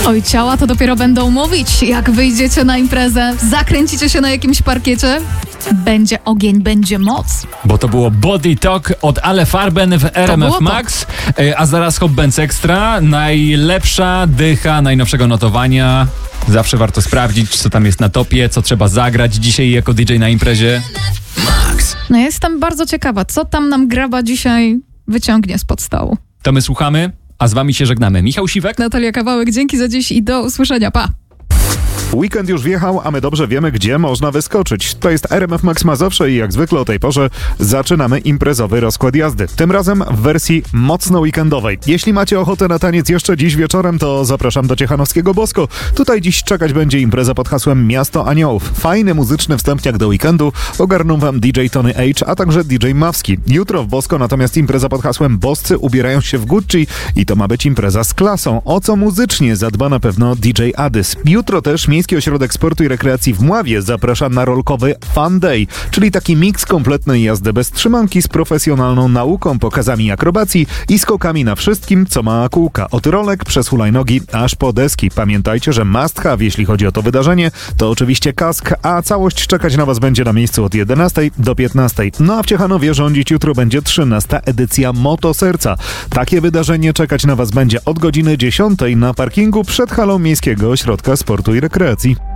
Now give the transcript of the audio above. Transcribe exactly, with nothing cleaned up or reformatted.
Oj, ciała to dopiero będą mówić, jak wyjdziecie na imprezę, zakręcicie się na jakimś parkiecie. Będzie ogień, będzie moc. Bo to było Body Talk od Ale Farben w R M F Max, a zaraz Hot Benz Extra, najlepsza dycha najnowszego notowania. Zawsze warto sprawdzić, co tam jest na topie, co trzeba zagrać dzisiaj jako D J na imprezie. Max. No jestem bardzo ciekawa, co tam nam Graba dzisiaj wyciągnie spod stołu. To my słuchamy, a z wami się żegnamy. Michał Siwek, Natalia Kawałek, dzięki za dziś i do usłyszenia, pa! Weekend już wjechał, a my dobrze wiemy, gdzie można wyskoczyć. To jest R M F Max Mazowsze i jak zwykle o tej porze zaczynamy imprezowy rozkład jazdy. Tym razem w wersji mocno weekendowej. Jeśli macie ochotę na taniec jeszcze dziś wieczorem, to zapraszam do Ciechanowskiego Bosko. Tutaj dziś czekać będzie impreza pod hasłem Miasto Aniołów. Fajny muzyczny wstępniak do weekendu ogarną wam D J Tony H, a także D J Mawski. Jutro w Bosko natomiast impreza pod hasłem Boscy ubierają się w Gucci i to ma być impreza z klasą. O co muzycznie zadba na pewno D J Adys. Jutro też Miejski Ośrodek Sportu i Rekreacji w Mławie zaprasza na rolkowy Fun Day, czyli taki miks kompletnej jazdy bez trzymanki z profesjonalną nauką, pokazami akrobacji i skokami na wszystkim, co ma kółka. Od rolek przez hulajnogi aż po deski. Pamiętajcie, że must have, jeśli chodzi o to wydarzenie, to oczywiście kask, a całość czekać na was będzie na miejscu od jedenastej do piętnastej. No a w Ciechanowie rządzić jutro będzie trzynasta edycja Moto Serca. Takie wydarzenie czekać na was będzie od godziny dziesiątej na parkingu przed halą Miejskiego Ośrodka Sportu i Rekreacji.